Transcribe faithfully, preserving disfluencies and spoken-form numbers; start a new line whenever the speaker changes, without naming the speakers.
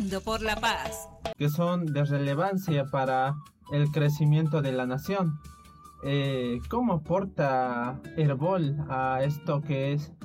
Luchando por la paz.
Que son de relevancia para el crecimiento de la nación. Eh, ¿cómo aporta Herbol a esto que es